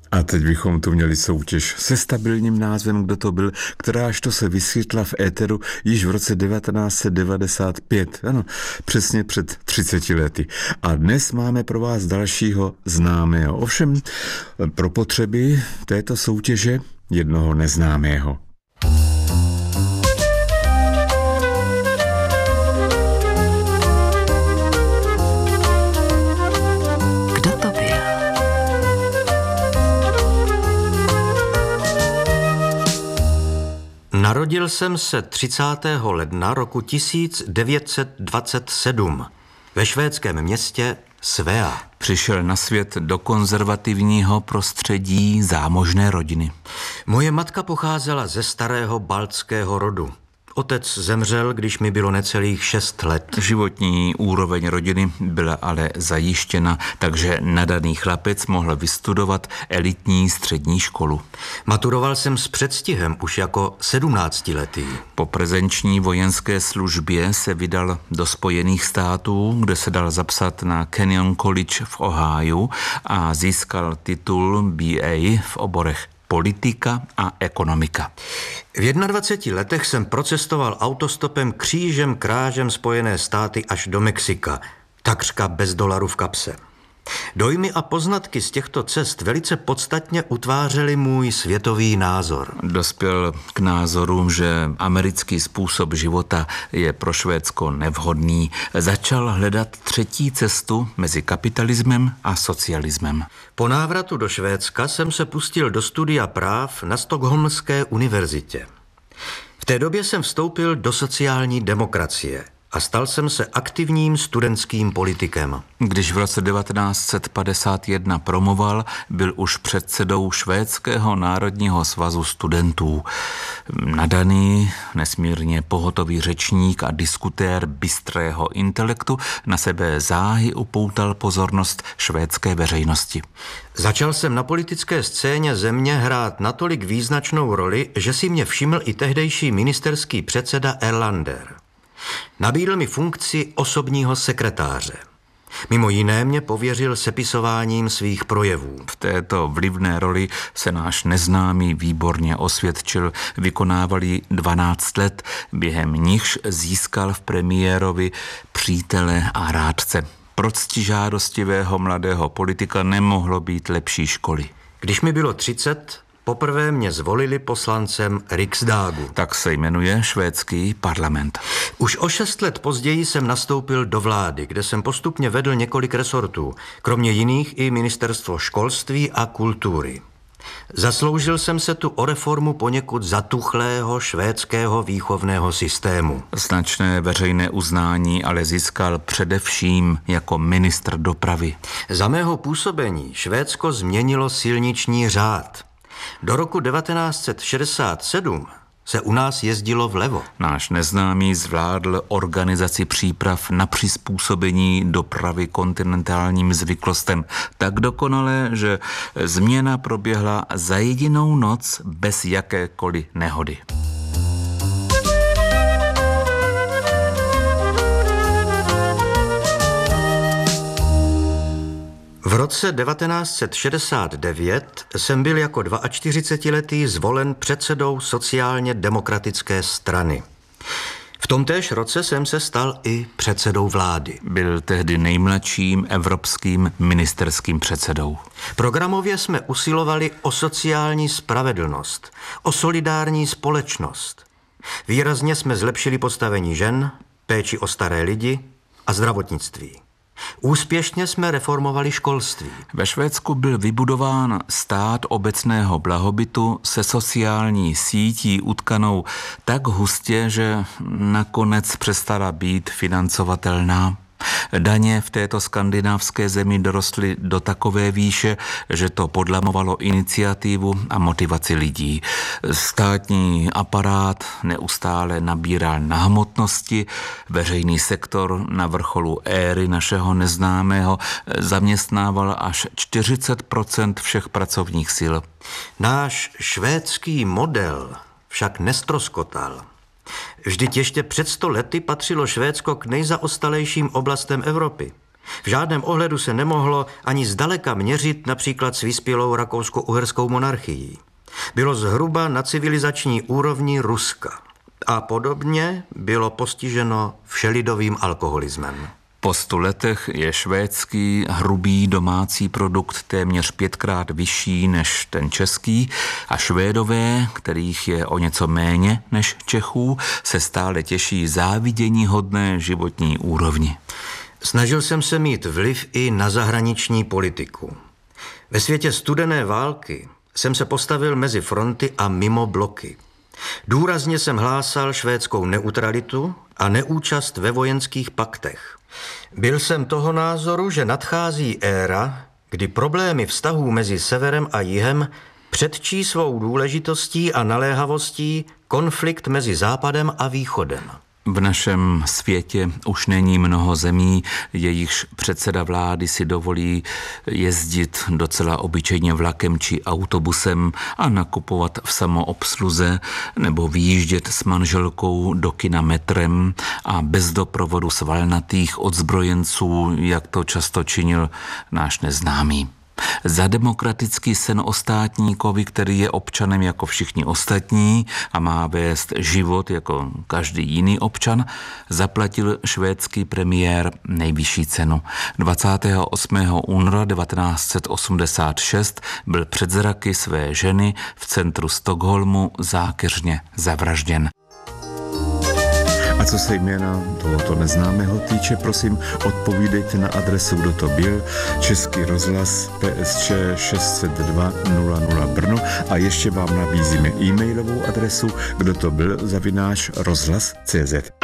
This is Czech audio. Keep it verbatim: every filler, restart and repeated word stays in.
A teď bychom tu měli soutěž se stabilním názvem Kdo to byl, kteráž to se vyskytla v éteru již v roce devatenáct set devadesát pět, ano, přesně před třiceti lety. A dnes máme pro vás dalšího známého, ovšem pro potřeby této soutěže jednoho neznámého. Narodil jsem se třicátého ledna roku tisíc devět set dvacet sedm ve švédském městě Svea. Přišel na svět do konzervativního prostředí zámožné rodiny. Moje matka pocházela ze starého baltského rodu. Otec zemřel, když mi bylo necelých šest let. Životní úroveň rodiny byla ale zajištěna, takže nadaný chlapec mohl vystudovat elitní střední školu. Maturoval jsem s předstihem už jako sedmnáctiletý. Po prezenční vojenské službě se vydal do Spojených států, kde se dal zapsat na Kenyon College v Ohiu a získal titul B A v oborech politika a ekonomika. V dvaceti jedné letech jsem procestoval autostopem křížem krážem Spojené státy až do Mexika, takřka bez dolaru v kapse. Dojmy a poznatky z těchto cest velice podstatně utvářely můj světový názor. Dospěl k názoru, že americký způsob života je pro Švédsko nevhodný. Začal hledat třetí cestu mezi kapitalismem a socialismem. Po návratu do Švédska jsem se pustil do studia práv na Stockholmské univerzitě. V té době jsem vstoupil do sociální demokracie a stal jsem se aktivním studentským politikem. Když v roce devatenáct set padesát jedna promoval, byl už předsedou Švédského národního svazu studentů. Nadaný, nesmírně pohotový řečník a diskutér bystrého intelektu na sebe záhy upoutal pozornost švédské veřejnosti. Začal jsem na politické scéně země hrát natolik význačnou roli, že si mě všiml i tehdejší ministerský předseda Erlander. Nabídl mi funkci osobního sekretáře. Mimo jiné mě pověřil sepisováním svých projevů. V této vlivné roli se náš neznámý výborně osvědčil, vykonával ji dvanáct let, během nichž získal v premiérovi přítele a rádce. Pro ctižádostivého mladého politika nemohlo být lepší školy. Když mi bylo třicet, poprvé mě zvolili poslancem Riksdagu. Tak se jmenuje švédský parlament. Už o šest let později jsem nastoupil do vlády, kde jsem postupně vedl několik resortů, kromě jiných i ministerstvo školství a kultury. Zasloužil jsem se tu o reformu poněkud zatuchlého švédského výchovného systému. Značné veřejné uznání ale získal především jako ministr dopravy. Za mého působení Švédsko změnilo silniční řád. Do roku devatenáct set šedesát sedm se u nás jezdilo vlevo. Náš neznámý zvládl organizaci příprav na přizpůsobení dopravy kontinentálním zvyklostem tak dokonale, že změna proběhla za jedinou noc bez jakékoliv nehody. V roce devatenáct set šedesát devět jsem byl jako čtyřicetiletý zvolen předsedou sociálně demokratické strany. V tomtéž roce jsem se stal i předsedou vlády. Byl tehdy nejmladším evropským ministerským předsedou. Programově jsme usilovali o sociální spravedlnost, o solidární společnost. Výrazně jsme zlepšili postavení žen, péči o staré lidi a zdravotnictví. Úspěšně jsme reformovali školství. Ve Švédsku byl vybudován stát obecného blahobytu se sociální sítí utkanou tak hustě, že nakonec přestala být financovatelná. Daně v této skandinávské zemi dorostly do takové výše, že to podlamovalo iniciativu a motivaci lidí. Státní aparát neustále nabíral na hmotnosti, veřejný sektor na vrcholu éry našeho neznámého zaměstnával až čtyřicet procent všech pracovních sil. Náš švédský model však nestroskotal. Vždyť ještě před sto lety patřilo Švédsko k nejzaostalejším oblastem Evropy. V žádném ohledu se nemohlo ani zdaleka měřit například s vyspělou rakousko-uherskou monarchií. Bylo zhruba na civilizační úrovni Ruska a podobně bylo postiženo všelidovým alkoholismem. Po stu letech je švédský hrubý domácí produkt téměř pětkrát vyšší než ten český a Švédové, kterých je o něco méně než Čechů, se stále těší záviděníhodné životní úrovni. Snažil jsem se mít vliv i na zahraniční politiku. Ve světě studené války jsem se postavil mezi fronty a mimo bloky. Důrazně jsem hlásal švédskou neutralitu a neúčast ve vojenských paktech. Byl jsem toho názoru, že nadchází éra, kdy problémy vztahů mezi severem a jihem předčí svou důležitostí a naléhavostí konflikt mezi západem a východem. V našem světě už není mnoho zemí, jejichž předseda vlády si dovolí jezdit docela obyčejně vlakem či autobusem a nakupovat v samoobsluze nebo vyjíždět s manželkou do kina metrem a bez doprovodu svalnatých odzbrojenců, jak to často činil náš neznámý. Za demokratický sen o státníkovi, který je občanem jako všichni ostatní a má vést život jako každý jiný občan, zaplatil švédský premiér nejvyšší cenu. dvacátého osmého února devatenáct set osmdesát šest byl před zraky své ženy v centru Stockholmu zákeřně zavražděn. A co se jména tohoto neznámého týče, prosím, odpovídejte na adresu, kdo to byl, Český rozhlas P S Č šest set dva nula nula Brno a ještě vám nabízíme e-mailovou adresu, kdo to byl, zavináč rozhlas tečka cé zet.